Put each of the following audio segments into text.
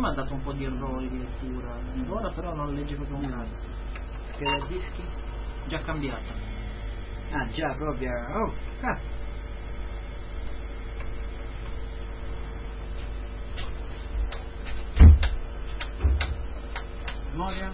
prima ha dato un po' di errori di lettura, ora però non legge proprio un cazzo. Scheda dischi? Già cambiata. Ah già, proprio. Oh, cazzo. Memoria?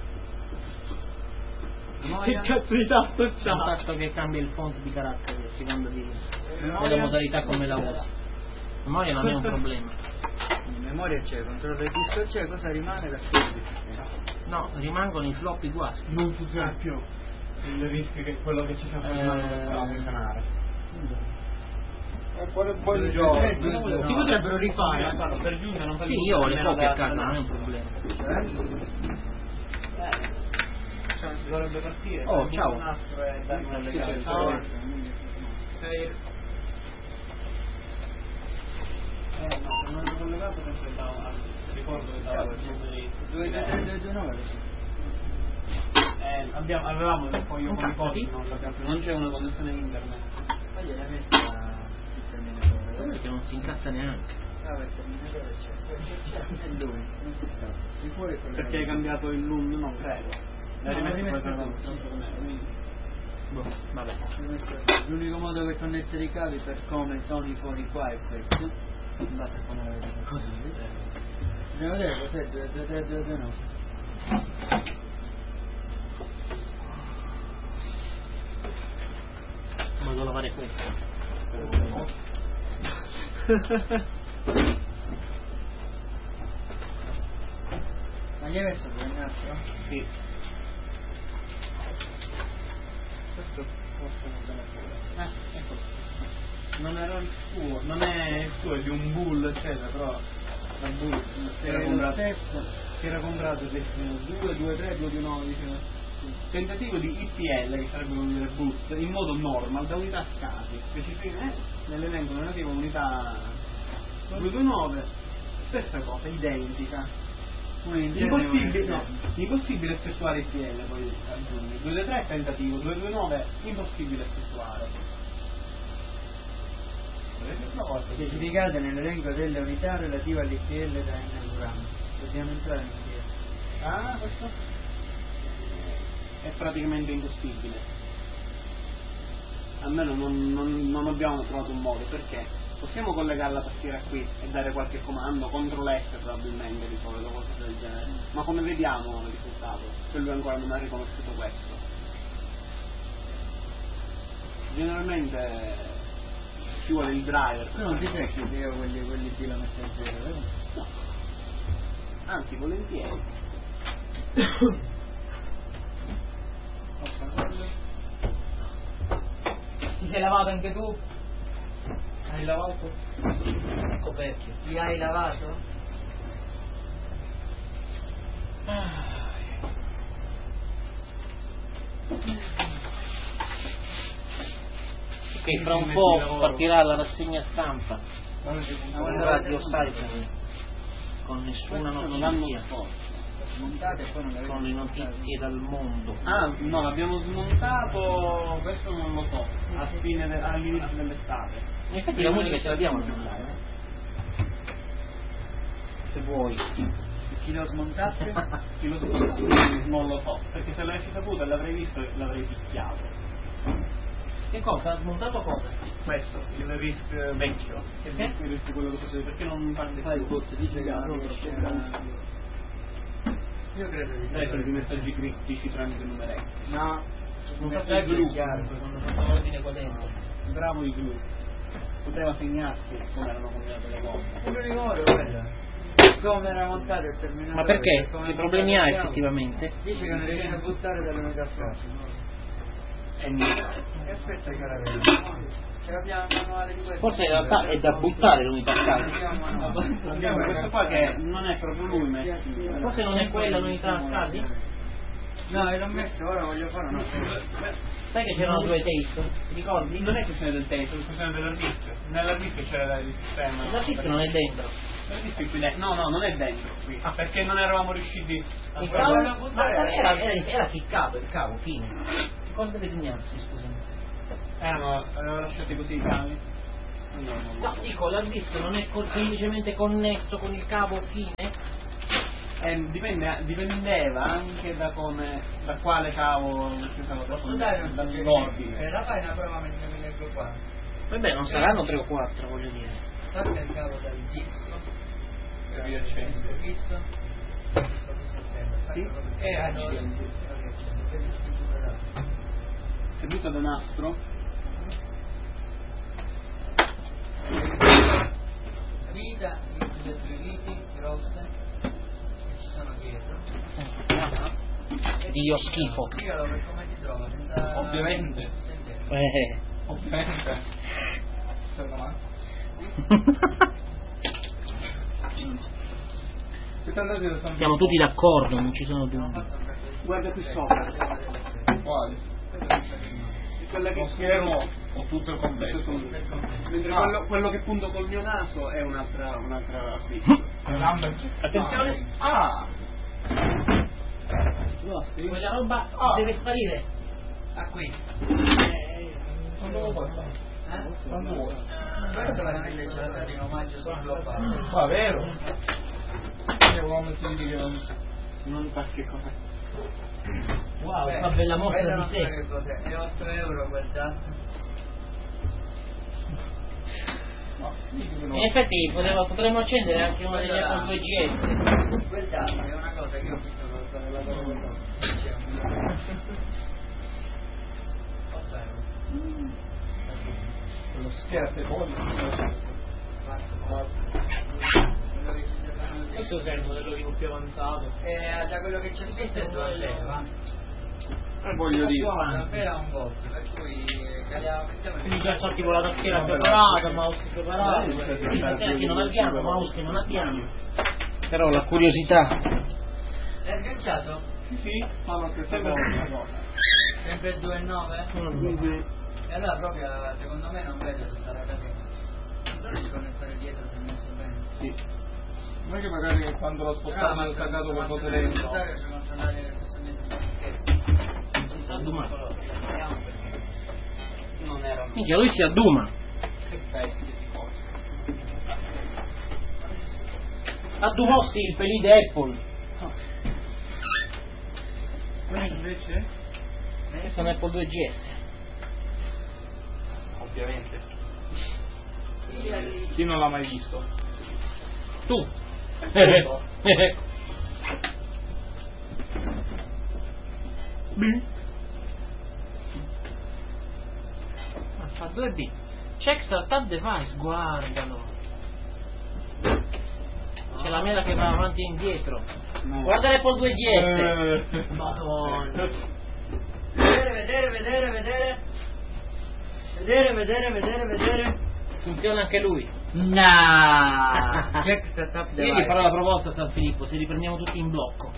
Che cazzo di tasto C'è un c'ha? tasto che cambia il font di carattere a seconda della Memoria? modalità come la usi. Memoria non è un problema. In memoria c'è, controllo il disco c'è, cosa rimane? La scheda di sistema. No, rimangono i floppy guasti. Non funziona più. Il rischio che quello che ci sta facendo potrà funzionare. Poi il gioco Si potrebbero rifare. per giunta non Sì, io ho le copie a casa, non è un problema. Cioè, si dovrebbe partire. Oh, ciao. Un nastro e darmi una legale. Ciao. No, non l'ho collegato perché ricordo che dava il numeri 229. avevamo il foglio Un con i cazzo posti, di- non c'è una connessione internet. Ma gliela messa il terminatore. Perché non si incazza neanche. Ah, il terminatore c'è. E dove? Non si sta. Di fuori è collegato. Perché hai cambiato il LUN? Non credo. No, L'hai l'ho rimesso rimesso poi tutto. tanto com'era. Boh, vabbè. L'unico modo per connettere i cavi per come sono i fori qua è questo. Andate a fare la così. Andiamo a vedere cos'è 23329. Come devo fare questo? Ma gli hai messo pure il nastro? Sì. Questo forse non bene pure. Ecco. Non era il suo, non è il suo, è di un bull, eccetera, però la bull si era comprato il destino 2, 2, 3, 2, 2, 9, diceva. Tentativo di IPL, che sarebbe vuol dire boost, in modo normal, da unità scasi, specifiche nell'elenco relativo unità 229, stessa cosa, identica. Impossibile effettuare IPL, poi aggiungi. 223 tentativo, 229 impossibile effettuare. Specificate nell'elenco delle unità relative all'IPL da inaugurare. Dobbiamo entrare in IPL. Ah, questo è praticamente impossibile. Almeno non abbiamo trovato un modo, perché possiamo collegare la tastiera qui e dare qualche comando, CTRL S probabilmente di solito, qualcosa del genere. Ma come vediamo il risultato? Se lui ancora non ha riconosciuto questo. Generalmente ci vuole il driver. Tu non ti cerchi che io quelli di la messa in zero, vero? No. Anzi, volentieri. Ti sei lavato anche tu? Hai lavato? Coperchio. Li hai lavato? Che fra un po' partirà la rassegna stampa con Radio Cyber, con nessuna notizia, Smontate e poi non con le notizie dal mondo. Ah, no, l'abbiamo smontato, questo non lo so, all'inizio dell'estate. In effetti la musica ce l'abbiamo da mandare, se vuoi. Chi lo smontasse? Chi lo smontato? Non lo so, perché se l'avessi saputo e l'avrei visto l'avrei picchiato. Che cosa? Ha smontato cosa? Questo, il RISC vecchio. Perché? Il RISC quello che facevi, perché non parte Fai il più? bot, dice che io credo di Sai per i messaggi criptici tramite numeretti. No, Smontato il blu, chiaro. quando faccio l'ordine qua dentro. Bravo il blu. Poteva segnarsi come erano combinate le cose. Non ricordo quello. Come era montato il terminatore? Ma perché? Come Che problemi ha montato? effettivamente? Dice che non riesce a buttare dall'unità scasa. E niente. E aspetta che la vedo. Ce l'abbiamo il manuale di questo? Forse in realtà è da buttare l'unità scala. Abbiamo questo qua che non è proprio lui, ma è Forse non è quella l'unità scasi? No, l'ho messo, ora voglio fare una cosa. Sai che c'erano due taste? Ti ricordi? non è questione del testo, è questione dell'hard disk. Nell'hard disk c'era il sistema. La disk non è dentro. L'hard disk è qui dentro. No, non è dentro qui. Ah, perché non eravamo riusciti a Il fare. cavo? Ma era ficcato il cavo, fine. Che cosa deve segnarsi, scusami? Avevamo lasciati così i cavi? No, dico, l'hard disk non è semplicemente connesso con il cavo fine? dipendeva anche da quale cavo dall'ordine. La fai una prova mentre mi leggo qua. Vabbè, non saranno 3 o 4, voglio dire. Parte il cavo dal disco E via accendendo. fisso. Sì, e accendi. Servito da nastro. Vita, le 2 viti grosse che ci sono dietro. Dio schifo. Spiegalo per come ti trovo, senza... Ovviamente. Ovviamente. Siamo tutti d'accordo, non ci sono dubbi. Guarda qui sopra. Quale? Quella che schermo o tutto il complesso? Mentre quello che punto col mio naso è un'altra qui. Attenzione. Quella roba deve sparire. Qui. Quando lo vuoi fare? Quando vuoi? Questo veramente ce l'ha dato in omaggio sul globale. Ma vero? Io non sa che cosa. Wow, una bella mostra di sé. Che cos'è? È 8 euro quel dato. In effetti potremmo accendere anche una delle Apple 2GS. Quel dato è una cosa che ho visto per la loro quello. C'è un 8 euro. Lo scherzo è buono. Questo è il modello di più avanzato. Da quello che c'è scritto è 2 euro. Voglio dire. Era un bot, per cui Quindi già c'è tipo la tastiera separata, mouse separato, che non abbiamo, mouse che non abbiamo. Però la curiosità. È agganciato? Sì, fa la stessa cosa. Sempre 2,9? E allora proprio secondo me non vedo tutta la catena. Non si connettare dietro se è messo bene. Sì. Non è che magari quando l'ho spostato ho staccato col potere di non era. Minchia, lui si adduma. Che bestia di cose. Addumossi il pelì di Apple. Invece? Questo è un Apple 2GS. Ovviamente. Chi non l'ha mai visto? Tu. Fa 2B. Check startup device, guardalo. C'è la mela che va avanti e indietro. No. Guarda l'Apple 2GS. Madonna. Vedere. Funziona anche lui. No. Check setup Io device. gli farò la proposta a San Filippo, se li prendiamo tutti in blocco.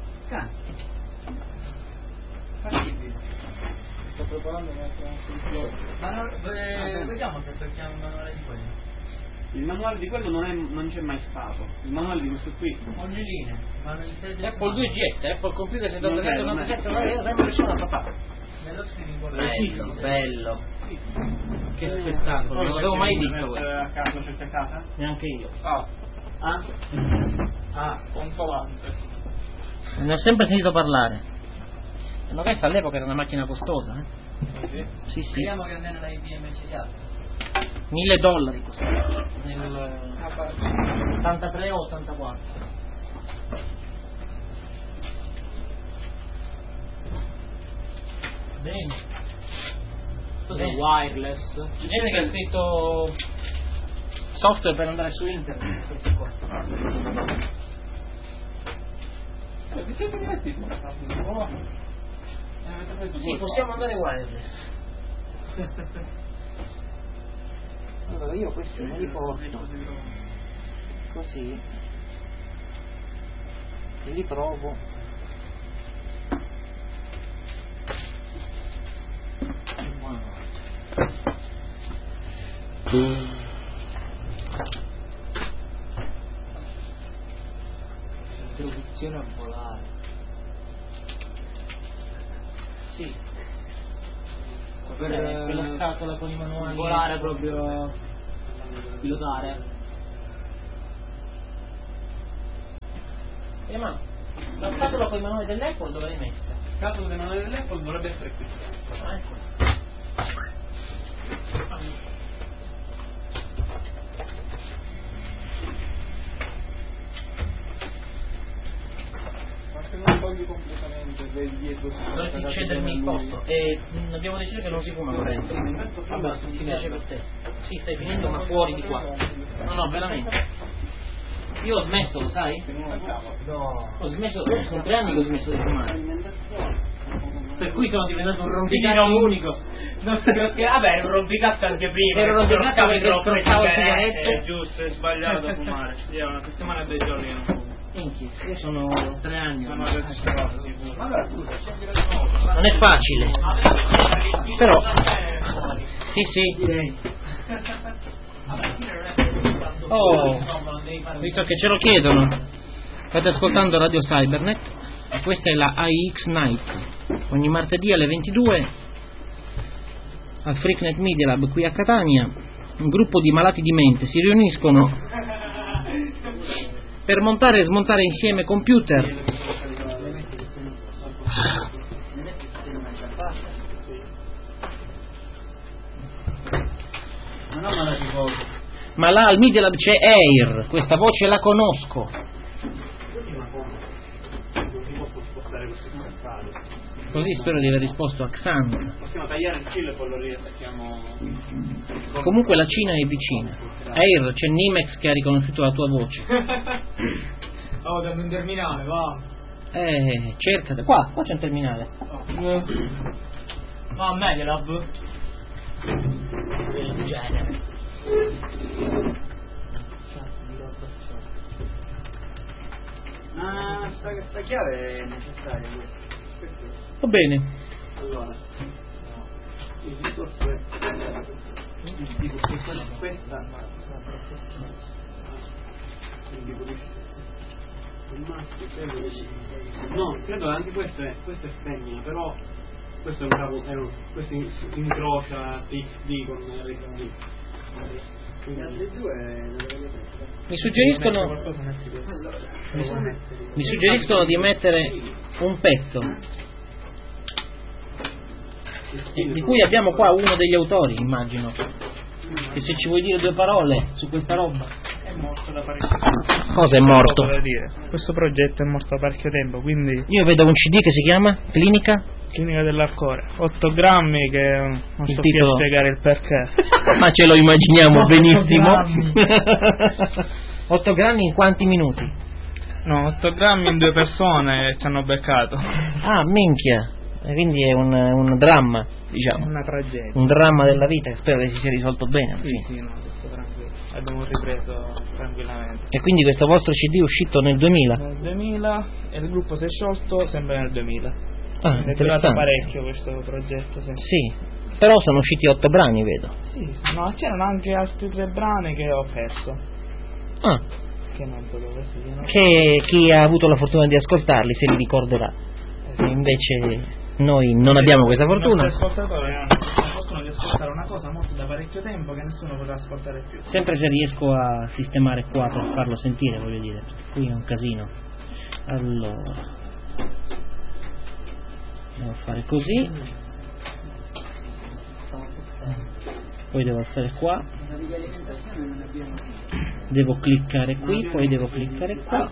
Fattibile. Sto preparando Ma non, vediamo se cerchiamo un manuale di quello. il manuale di quello non c'è mai stato. Il manuale di questo qui. Ogni linea. Apple 2GS, Apple Computer Non è, 7797, io sempre riuscivo a papà. Nello scrivo Bello. Che spettacolo, non l'avevo mai visto questo. A casa, c'è a casa? Neanche io. Consolante. Ne ho sempre sentito parlare. Ma questa all'epoca era una macchina costosa, eh? Sì, sì. Speriamo che almeno la IBM ce li abbia. $1.000 costava. Nel 83 o 84. Bene. Cos'è? Wireless. Gente che ha scritto software per andare su internet. Questi qua. Ti siete divertiti? Sì, possiamo andare wireless. Allora io questi me li porto così e li provo. Introduzione a volare. Sì. Per quella scatola con i manuali. volare proprio, pilotare. Ma la scatola con i manuali dell'Apple dove l'hai messa? Il caso dei manuali dell'Apple dovrebbe essere qui. Ah, ecco. Ma se non togli completamente del dietro... Dovresti cedermi il posto e abbiamo deciso che non si fuma corrente. Vabbè, se ti piace per te. Sì, stai finendo ma fuori di qua. No, veramente. Io ho smesso, lo sai? No. Ho smesso, sono 3 anni che ho smesso di fumare. Per cui sono diventato un rompicazzo unico. Vabbè, un rompicazzo anche prima. Ero rompicazzo perché scroccavo le sigarette. sigarette. È giusto, è sbagliato fumare. Io una settimana e 2 giorni che non fumo. Minchia, io sono 3 anni. Sono ormai. allora scusa, scendila di nuovo. Non è facile. Però. Sì, sì. Oh, visto che ce lo chiedono, state ascoltando Radio Cybernet e questa è la AIX Night. Ogni martedì alle 22 al Freaknet Media Lab qui a Catania un gruppo di malati di mente si riuniscono per montare e smontare insieme computer, ma là al Media Lab c'è Air, questa voce la conosco. Così spero di aver risposto a Xan. Possiamo tagliare il filo e poi lo riattacchiamo. Comunque la Cina è vicina. Air, c'è Nimex che ha riconosciuto la tua voce. Oh, dammi un terminale, va. Cercate. Qua c'è un terminale. Ma Media Lab. Del genere. Ma sta chiave è necessaria questa. Va bene. Allora, il discorso è questa no, credo anche questo è femmina, però questo è un cavo, questo incrocia TXD con RFID. Mi suggeriscono di mettere un pezzo di cui abbiamo qua uno degli autori, immagino, che se ci vuoi dire 2 parole su questa roba. È morto da parecchio tempo. Cosa è morto? Questo progetto è morto da parecchio tempo, quindi Io vedo un CD che si chiama Clinica dell'Arcore, 8 grammi che non Il so più titolo? a spiegare il perché. ma ce lo immaginiamo 8 benissimo. grammi. 8 grammi in quanti minuti? No, 8 grammi in 2 persone ci hanno beccato. Ah, minchia. E quindi è un dramma, diciamo. Una tragedia. Un dramma della vita che spero che si sia risolto bene. Sì, no, adesso tranquillo. Abbiamo ripreso tranquillamente. E quindi questo vostro CD è uscito nel 2000? Nel 2000 e il gruppo si è sciolto sempre nel 2000. Ah, È durato interessante. parecchio questo progetto, sì. Sì, però sono usciti 8 brani, vedo. Sì, no, c'erano anche altri 3 brani che ho perso. Ah, Che non so dove siano. che chi ha avuto la fortuna di ascoltarli se li ricorderà. E invece noi non abbiamo questa fortuna. I nostri ascoltatori hanno la fortuna di ascoltare una cosa morta da parecchio tempo che nessuno potrà ascoltare più. Sempre se riesco a sistemare qua per farlo sentire, voglio dire. Qui è un casino. Allora, devo fare così. Poi devo stare qua. Devo cliccare qui, poi devo cliccare qua.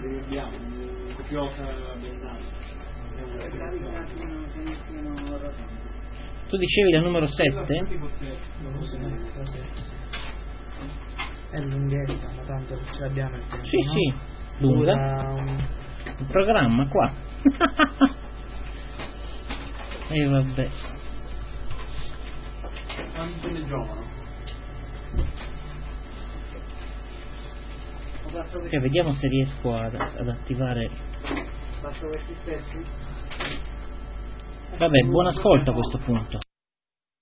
Tu dicevi la numero 7? È lunghetta, ma tanto ce l'abbiamo il tempo. Sì, no? sì, lunga. Dura Il programma qua. E vabbè. quanto ne giovano? Cioè, vediamo se riesco ad attivare. Vabbè, buon ascolto a questo punto.